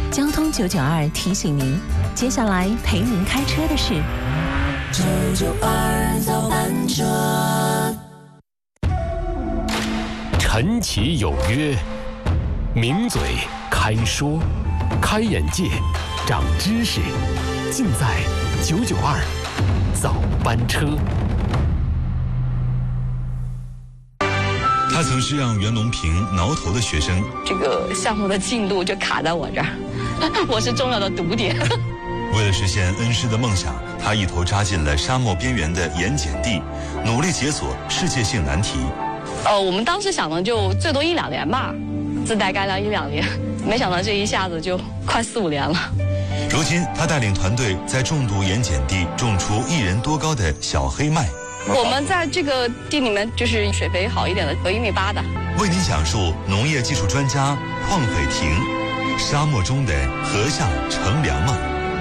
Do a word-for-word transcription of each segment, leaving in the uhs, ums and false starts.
交通九九二提醒您，接下来陪您开车的是九九二早班车。 晨起有约，名嘴开说，开眼界，长知识，尽在九九二早班车。 他曾是让袁隆平挠头的学生， 这个项目的进度就卡在我这儿，我是重要的堵点。 为了实现恩师的梦想，他一头扎进了沙漠边缘的盐碱地，努力解锁世界性难题。 呃，我们当时想的就最多一两年吧，自带干粮一两年，没想到这一下子就快四五年了。 如今，他带领团队在重度盐碱地种出一人多高的小黑麦。 我们在这个地里面就是水肥好一点的，有一米八的。 为您讲述农业技术专家邝斐婷沙漠中的禾下乘凉梦。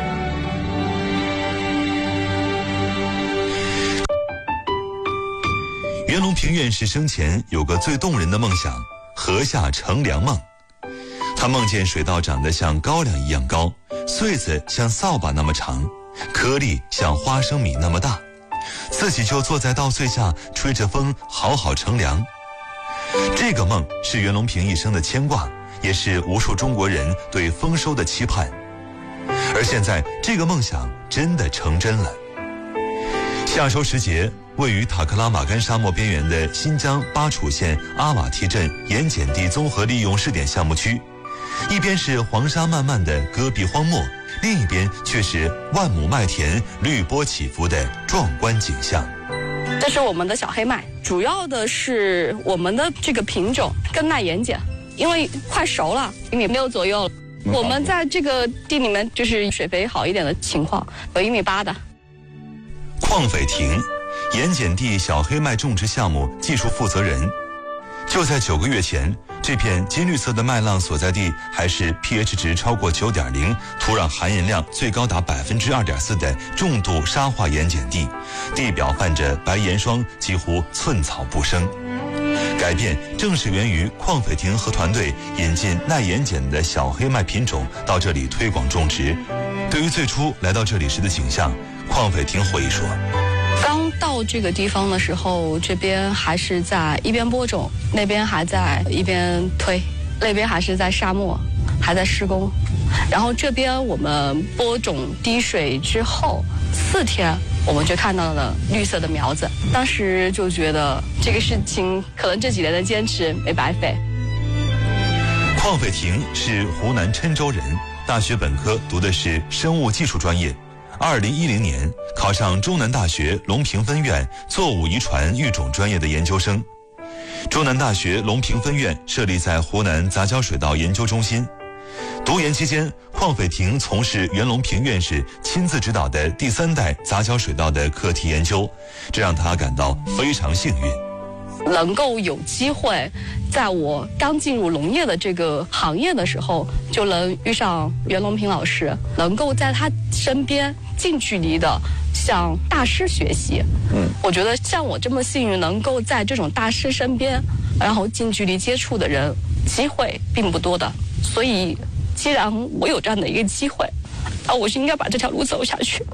袁隆平院士生前有个最动人的梦想，禾下乘凉梦。他梦见水稻长得像高粱一样高，穗子像扫把那么长，颗粒像花生米那么大，自己就坐在稻穗下吹着风，好好乘凉。这个梦是袁隆平一生的牵挂，也是无数中国人对丰收的期盼。而现在这个梦想真的成真了。夏收时节，位于塔克拉玛干沙漠边缘的新疆巴楚县阿瓦提镇盐碱地综合利用试点项目区，一边是黄沙漫漫的戈壁荒漠，另一边却是万亩麦田绿波起伏的壮观景象。 这是我们的小黑麦，主要的是我们的这个品种更耐盐碱，因为快熟了，一米六左右了。我们在这个地里面就是水肥好一点的情况，有一米八的。 邝斐婷，盐碱地小黑麦种植项目技术负责人。就在九个月前，这片金绿色的麦浪所在地还是 pH 值超过 九点零， 土壤含盐量最高达 百分之二点四 的重度沙化盐碱地，地表泛着白盐霜，几乎寸草不生。改变正是源于邝斐婷和团队引进耐盐碱的小黑麦品种到这里推广种植。对于最初来到这里时的景象，邝斐婷回忆说， 刚到这个地方的时候，这边还是在一边播种，那边还在一边推，那边还是在沙漠，还在施工。然后这边我们播种滴水之后四天，我们就看到了绿色的苗子。当时就觉得这个事情可能这几年的坚持没白费。 邝斐婷是湖南郴州人，大学本科读的是生物技术专业。二零一零年考上中南大学隆平分院作物遗传育种专业的研究生。中南大学隆平分院设立在湖南杂交水稻研究中心。读研期间，邝斐婷从事袁隆平院士亲自指导的第三代杂交水稻的课题研究，这让他感到非常幸运。 能够有机会在我刚进入农业的这个行业的时候就能遇上袁隆平老师，能够在他身边近距离的向大师学习。嗯，我觉得像我这么幸运能够在这种大师身边然后近距离接触的人机会并不多的，所以既然我有这样的一个机会，啊，我是应该把这条路走下去。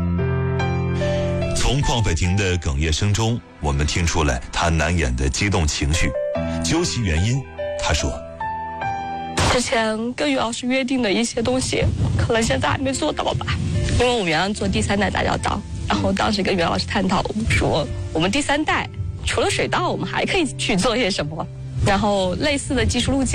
从邝斐婷的哽咽声中，我们听出了她难掩的激动情绪。究其原因，她说：“ 之前跟袁老师约定的一些东西，可能现在还没做到吧。因为我们原来做第三代杂交稻，然后当时跟袁老师探讨说，我们第三代除了水稻，我们还可以去做些什么。然后类似的技术路径。”